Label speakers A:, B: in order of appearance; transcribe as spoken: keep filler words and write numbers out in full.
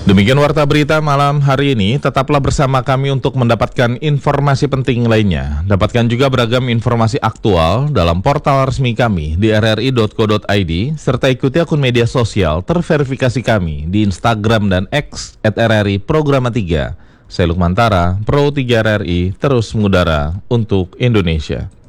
A: Demikian warta berita malam hari ini. Tetaplah bersama kami untuk mendapatkan informasi penting lainnya. Dapatkan juga beragam informasi aktual dalam portal resmi kami di r r i dot co dot i d serta ikuti akun media sosial terverifikasi kami di Instagram dan X at r r i programa tiga. Saya Lukman Tara, Pro tiga R R I, terus mengudara untuk Indonesia.